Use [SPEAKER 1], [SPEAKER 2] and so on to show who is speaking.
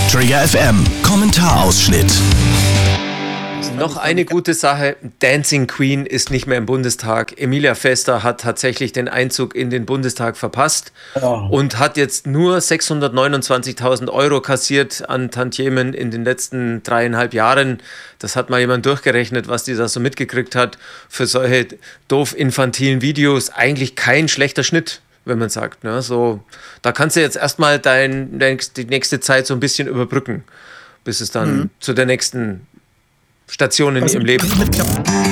[SPEAKER 1] Trigger FM Kommentarausschnitt.
[SPEAKER 2] Noch eine gute Sache, Dancing Queen ist nicht mehr im Bundestag. Emilia Vester hat tatsächlich den Einzug in den Bundestag verpasst und hat jetzt nur 629.000 Euro kassiert an Tantiemen in den letzten 3,5 Jahren. Das hat mal jemand durchgerechnet, was die da so mitgekriegt hat. Für solche doof infantilen Videos eigentlich kein schlechter Schnitt, wenn man sagt. Ne? So, da kannst du jetzt erstmal die nächste Zeit so ein bisschen überbrücken, bis es dann zu der nächsten Station in ihrem Leben kommt.